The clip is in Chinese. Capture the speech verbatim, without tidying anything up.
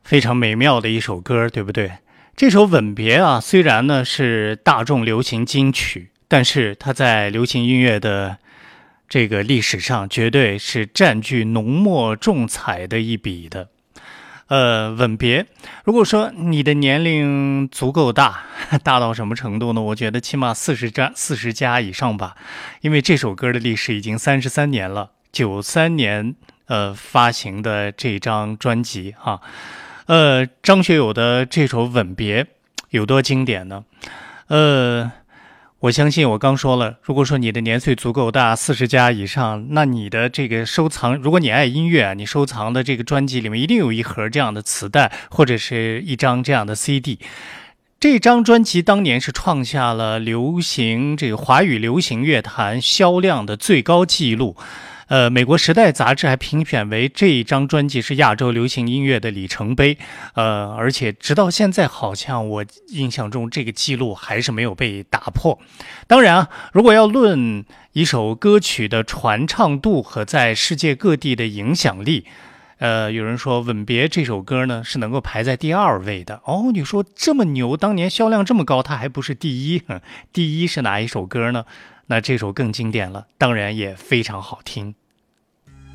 非常美妙的一首歌，对不对？这首《吻别》啊，虽然呢是大众流行金曲，但是它在流行音乐的这个历史上，绝对是占据浓墨重彩的一笔的。呃，吻别，如果说你的年龄足够大，大到什么程度呢？我觉得起码四十加四十加以上吧，因为这首歌的历史已经三十三年了，九三年呃发行的这张专辑哈。呃，张学友的这首《吻别》有多经典呢？呃，我相信我刚说了，如果说你的年岁足够大，四十加以上，那你的这个收藏，如果你爱音乐，你收藏的这个专辑里面一定有一盒这样的磁带，或者是一张这样的 C D。这张专辑当年是创下了流行这个华语流行乐坛销量的最高纪录。呃，美国《时代》杂志还评选为这一张专辑是亚洲流行音乐的里程碑，呃，而且直到现在，好像我印象中这个记录还是没有被打破。当然啊，如果要论一首歌曲的传唱度和在世界各地的影响力，呃，有人说《吻别》这首歌呢是能够排在第二位的。哦，你说这么牛，当年销量这么高，它还不是第一？第一是哪一首歌呢？那这首更经典了，当然也非常好听。